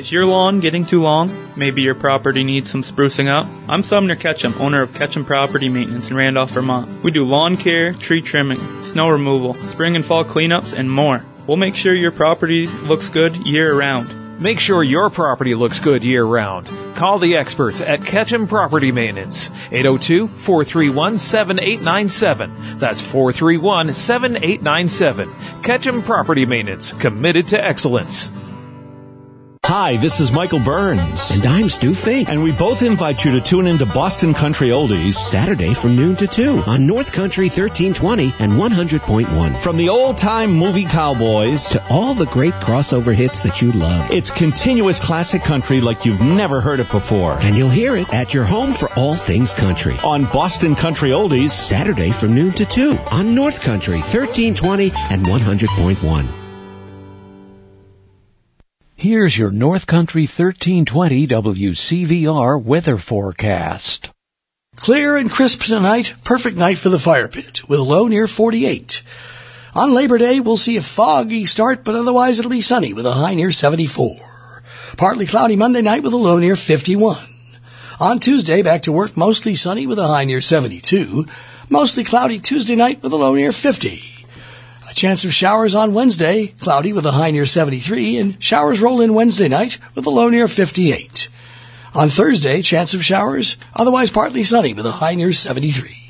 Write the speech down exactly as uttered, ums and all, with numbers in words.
Is your lawn getting too long? Maybe your property needs some sprucing up? I'm Sumner Ketchum, owner of Ketchum Property Maintenance in Randolph, Vermont. We do lawn care, tree trimming, snow removal, spring and fall cleanups, and more. We'll make sure your property looks good year-round. Make sure your property looks good year-round. Call the experts at Ketchum Property Maintenance, eight oh two, four three one, seven eight nine seven. That's four three one, seven eight nine seven. Ketchum Property Maintenance, committed to excellence. Hi, this is Michael Burns. And I'm Stu Fink. And we both invite you to tune into Boston Country Oldies Saturday from noon to two on North Country thirteen twenty and one hundred point one. From the old-time movie cowboys to all the great crossover hits that you love. It's continuous classic country like you've never heard it before. And you'll hear it at your home for all things country. On Boston Country Oldies Saturday from noon to two on North Country thirteen twenty and one hundred point one. Here's your North Country thirteen twenty W C V R weather forecast. Clear and crisp tonight, perfect night for the fire pit, with a low near forty-eight. On Labor Day, we'll see a foggy start, but otherwise it'll be sunny with a high near seventy-four. Partly cloudy Monday night with a low near fifty-one. On Tuesday, back to work, mostly sunny with a high near seventy-two. Mostly cloudy Tuesday night with a low near fifty. A chance of showers on Wednesday, cloudy with a high near seventy-three, and showers roll in Wednesday night with a low near fifty-eight. On Thursday, chance of showers, otherwise partly sunny with a high near seventy-three.